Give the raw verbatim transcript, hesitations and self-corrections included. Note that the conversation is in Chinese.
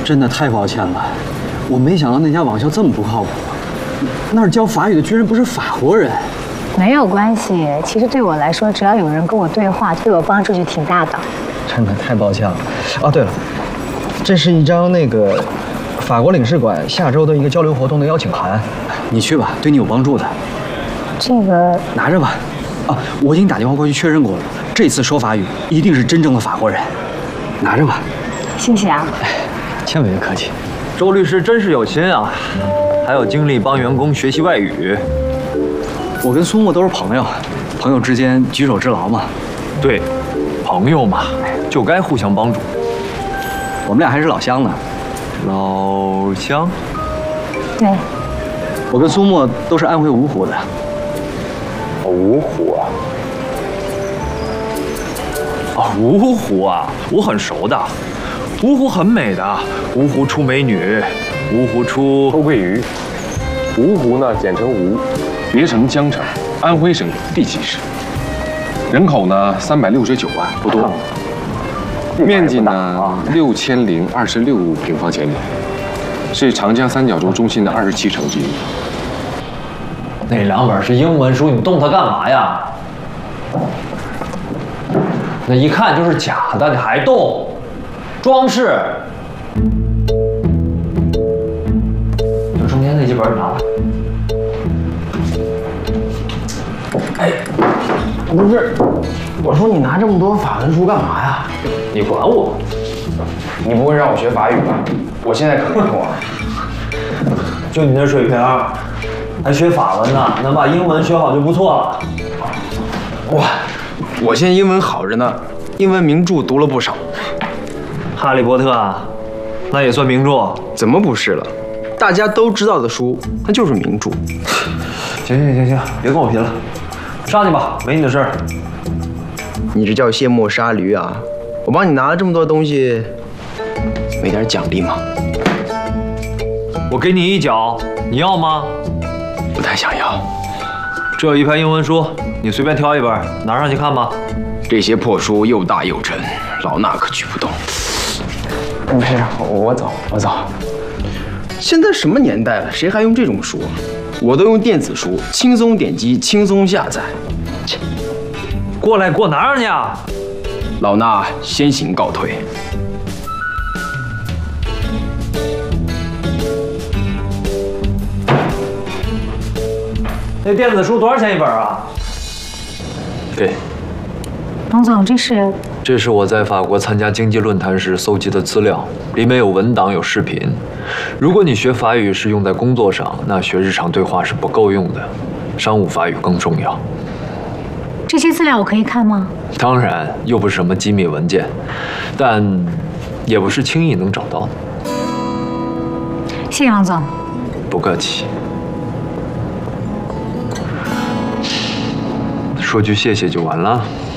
真的太抱歉了，我没想到那家网校这么不靠谱。那儿教法语的居然不是法国人。 没有关系，其实对我来说，只要有人跟我对话，对我帮助就挺大的。 真的太抱歉了。哦，对了，这是一张那个法国领事馆下周的一个交流活动的邀请函，你去吧，对你有帮助的。 这个拿着吧。啊，我已经打电话过去确认过了，这次说法语一定是真正的法国人。拿着吧。 谢谢啊。 千万别客气。 周律师真是有心啊，还有精力帮员工学习外语。 我跟苏沫都是朋友，朋友之间举手之劳嘛。 对，朋友嘛，就该互相帮助。 我们俩还是老乡呢。 老乡？ 对。 我跟苏沫都是安徽芜湖的。 芜湖啊？哦，芜湖啊，我很熟的。芜湖很美的，芜湖出美女，芜湖出偷桂鱼。芜湖呢，简称吴，别称江城，安徽省第七市，人口呢三百六十九万，不多，面积呢六千零二十六平方千米，是长江三角洲中心的二十七城之一。 那两本是英文书，你动它干嘛呀？那一看就是假的，你还动？装饰。就中间那几本拿来。 哎，不是，我说你拿这么多法文书干嘛呀？ 你管我？ 你不会让我学法语吧？我现在可没空啊。 就你这水平，还学法文呢？能把英文学好就不错了。 哇，我现在英文好着呢，英文名著读了不少。 哈利波特啊，那也算名著？ 怎么不是了？大家都知道的书，那就是名著。 行行行行，别跟我贫了，上去吧，没你的事儿。 你这叫卸磨杀驴啊！我帮你拿了这么多东西，没点奖励吗？ 我给你一角，你要吗？ 不太想要。 这有一排英文书，你随便挑一本，拿上去看吧。 这些破书又大又沉，老衲可举不动。不是，我走，我走。现在什么年代了，谁还用这种书？我都用电子书，轻松点击，轻松下载。切， 过来，给我拿上去啊！ 老衲先行告退。 那电子书多少钱一本啊？给。 王总，这是？ 这是我在法国参加经济论坛时搜集的资料，里面有文档，有视频。如果你学法语是用在工作上，那学日常对话是不够用的，商务法语更重要。 这些资料我可以看吗？ 当然，又不是什么机密文件，但也不是轻易能找到的。 谢谢王总。 不客气。说句谢谢就完了。